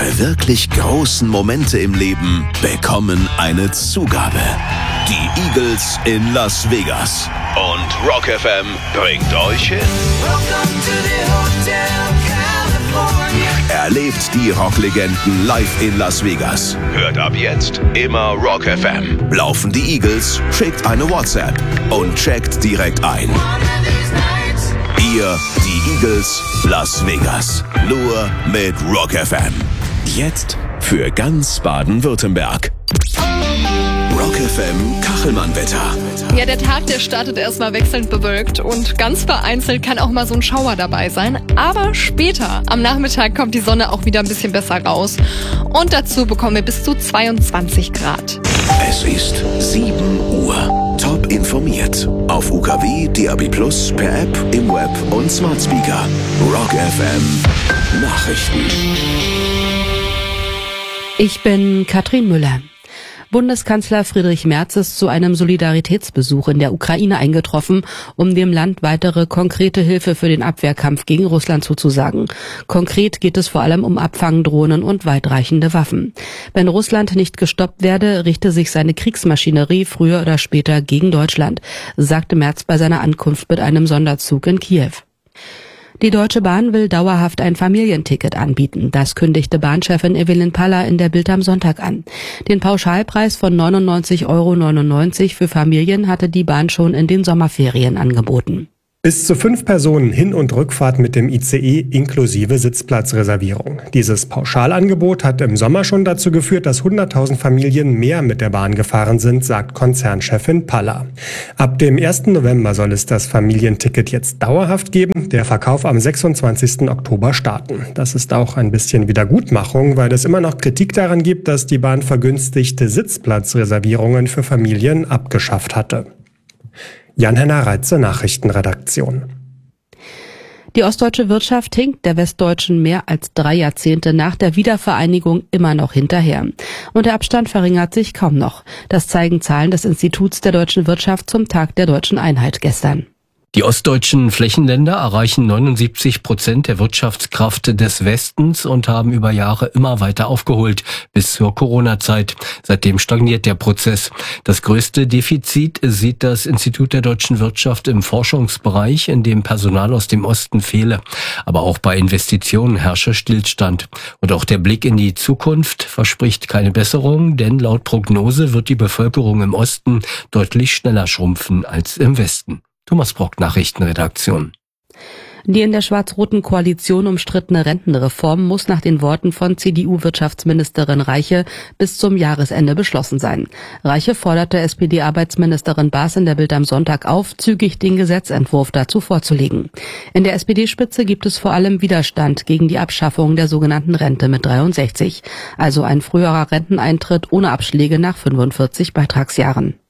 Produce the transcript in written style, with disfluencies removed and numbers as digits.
Ihre wirklich großen Momente im Leben bekommen eine Zugabe. Die Eagles in Las Vegas. Und Rock FM bringt euch hin. Erlebt die Rocklegenden live in Las Vegas. Hört ab jetzt immer Rock FM. Laufen die Eagles, schickt eine WhatsApp und checkt direkt ein. Ihr, die Eagles, Las Vegas. Nur mit Rock FM. Jetzt für ganz Baden-Württemberg. Rock FM Kachelmann-Wetter. Ja, der Tag, der startet erstmal wechselnd bewölkt und ganz vereinzelt kann auch mal so ein Schauer dabei sein. Aber später, am Nachmittag, kommt die Sonne auch wieder ein bisschen besser raus. Und dazu bekommen wir bis zu 22 Grad. Es ist 7 Uhr. Top informiert. Auf UKW, DAB+, per App, im Web und Smart Speaker. Rock FM Nachrichten. Ich bin Katrin Müller. Bundeskanzler Friedrich Merz ist zu einem Solidaritätsbesuch in der Ukraine eingetroffen, um dem Land weitere konkrete Hilfe für den Abwehrkampf gegen Russland zuzusagen. Konkret geht es vor allem um Abfangdrohnen und weitreichende Waffen. Wenn Russland nicht gestoppt werde, richte sich seine Kriegsmaschinerie früher oder später gegen Deutschland, sagte Merz bei seiner Ankunft mit einem Sonderzug in Kiew. Die Deutsche Bahn will dauerhaft ein Familienticket anbieten. Das kündigte Bahnchefin Evelyn Paller in der Bild am Sonntag an. Den Pauschalpreis von 99,99 € für Familien hatte die Bahn schon in den Sommerferien angeboten. Bis zu 5 Personen Hin- und Rückfahrt mit dem ICE inklusive Sitzplatzreservierung. Dieses Pauschalangebot hat im Sommer schon dazu geführt, dass 100.000 Familien mehr mit der Bahn gefahren sind, sagt Konzernchefin Paller. Ab dem 1. November soll es das Familienticket jetzt dauerhaft geben, der Verkauf am 26. Oktober starten. Das ist auch ein bisschen Wiedergutmachung, weil es immer noch Kritik daran gibt, dass die Bahn vergünstigte Sitzplatzreservierungen für Familien abgeschafft hatte. Jan-Henner Reitze, Nachrichtenredaktion. Die ostdeutsche Wirtschaft hinkt der westdeutschen mehr als 3 Jahrzehnte nach der Wiedervereinigung immer noch hinterher. Und der Abstand verringert sich kaum noch. Das zeigen Zahlen des Instituts der deutschen Wirtschaft zum Tag der deutschen Einheit gestern. Die ostdeutschen Flächenländer erreichen 79% der Wirtschaftskraft des Westens und haben über Jahre immer weiter aufgeholt, bis zur Corona-Zeit. Seitdem stagniert der Prozess. Das größte Defizit sieht das Institut der deutschen Wirtschaft im Forschungsbereich, in dem Personal aus dem Osten fehle. Aber auch bei Investitionen herrsche Stillstand. Und auch der Blick in die Zukunft verspricht keine Besserung, denn laut Prognose wird die Bevölkerung im Osten deutlich schneller schrumpfen als im Westen. Thomas Brock, Nachrichtenredaktion. Die in der schwarz-roten Koalition umstrittene Rentenreform muss nach den Worten von CDU-Wirtschaftsministerin Reiche bis zum Jahresende beschlossen sein. Reiche forderte SPD-Arbeitsministerin Baas in der Bild am Sonntag auf, zügig den Gesetzentwurf dazu vorzulegen. In der SPD-Spitze gibt es vor allem Widerstand gegen die Abschaffung der sogenannten Rente mit 63, also ein früherer Renteneintritt ohne Abschläge nach 45 Beitragsjahren.